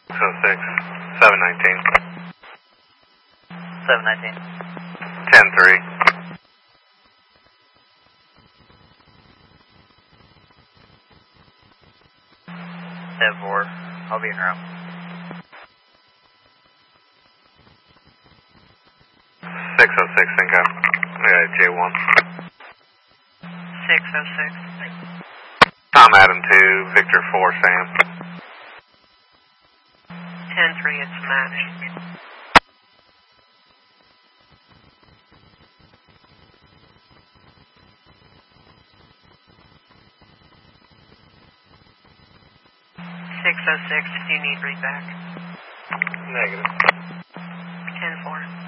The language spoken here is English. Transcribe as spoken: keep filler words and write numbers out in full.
six oh six, seven nineteen. seven nineteen. ten three. ten four. I'll be in route. six oh six, Cinco. We got J one. six oh six. Tom Adam two, Victor four, Sam. ten three, it's matched. six oh six, do you need read back? Negative. ten four.